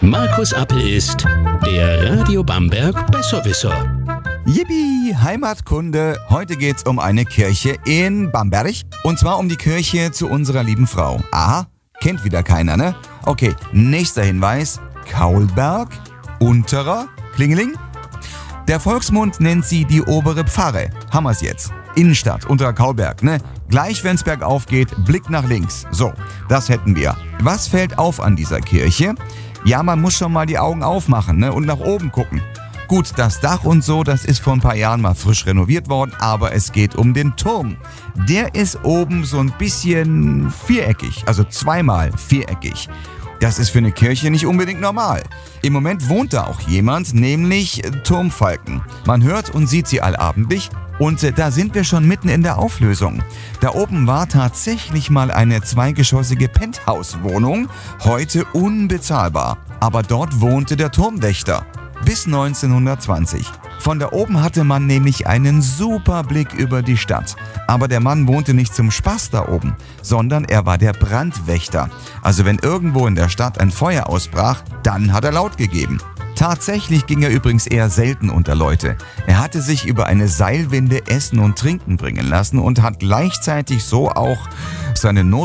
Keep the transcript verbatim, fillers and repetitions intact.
Markus Appel ist der Radio Bamberg Besserwisser. Yippie, Heimatkunde. Heute geht's um eine Kirche in Bamberg. Und zwar um die Kirche zu unserer lieben Frau. Aha, kennt wieder keiner, ne? Okay, nächster Hinweis. Kaulberg, Unterer, Klingeling. Der Volksmund nennt sie die obere Pfarre. Haben wir's jetzt. Innenstadt, Unterer Kaulberg, ne? Gleich wenn's bergauf geht, Blick nach links. So, das hätten wir. Was fällt auf an dieser Kirche? Ja, man muss schon mal die Augen aufmachen, ne? Und nach oben gucken. Gut, das Dach und so, das ist vor ein paar Jahren mal frisch renoviert worden, aber es geht um den Turm. Der ist oben so ein bisschen viereckig, also zweimal viereckig. Das ist für eine Kirche nicht unbedingt normal. Im Moment wohnt da auch jemand, nämlich Turmfalken. Man hört und sieht sie allabendlich und äh, da sind wir schon mitten in der Auflösung. Da oben war tatsächlich mal eine zweigeschossige Penthouse-Wohnung, heute unbezahlbar. Aber dort wohnte der Turmwächter. Bis neunzehnhundertzwanzig. Von da oben hatte man nämlich einen super Blick über die Stadt. Aber der Mann wohnte nicht zum Spaß da oben, sondern er war der Brandwächter. Also wenn irgendwo in der Stadt ein Feuer ausbrach, dann hat er laut gegeben. Tatsächlich ging er übrigens eher selten unter Leute. Er hatte sich über eine Seilwinde Essen und Trinken bringen lassen und hat gleichzeitig so auch seine Not